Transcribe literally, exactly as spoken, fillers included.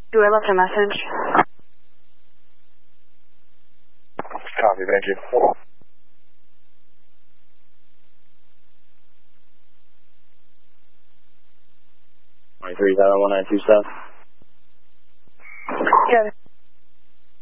Do I left a message? Copy, thank you. twenty-three seven one nine two seven. Yeah.